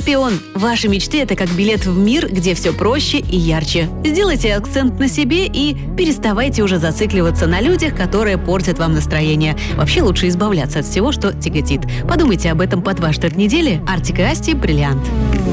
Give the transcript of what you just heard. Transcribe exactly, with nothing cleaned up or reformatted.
Скорпион. Ваши мечты – это как билет в мир, где все проще и ярче. Сделайте акцент на себе и переставайте уже зацикливаться на людях, которые портят вам настроение. Вообще лучше избавляться от всего, что тяготит. Подумайте об этом под ваш трек недели. Артик и Асти, «Бриллиант».